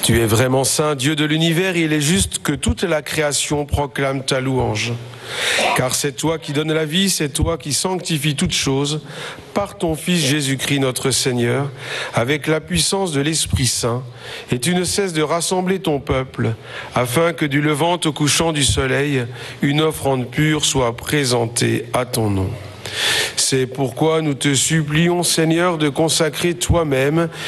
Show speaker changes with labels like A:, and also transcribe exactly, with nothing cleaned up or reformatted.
A: Tu es vraiment saint, Dieu de l'univers, et il est juste que toute la création proclame ta louange. Car c'est toi qui donnes la vie, c'est toi qui sanctifies toutes choses, par ton Fils Jésus-Christ notre Seigneur, avec la puissance de l'Esprit Saint, et tu ne cesses de rassembler ton peuple, afin que du levant au couchant du soleil, une offrande pure soit présentée à ton nom. C'est pourquoi nous te supplions, Seigneur, de consacrer toi-même